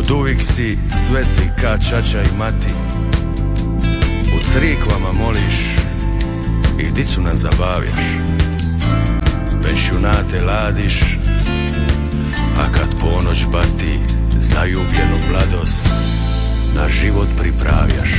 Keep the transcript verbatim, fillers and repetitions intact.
Od uvijek si, sve si ka čača i mati. U crikvama moliš i dicu nas zabavljaš. Penšunate ladiš, a kad ponoć bati, zaljubljenu mladost na život pripravljaš.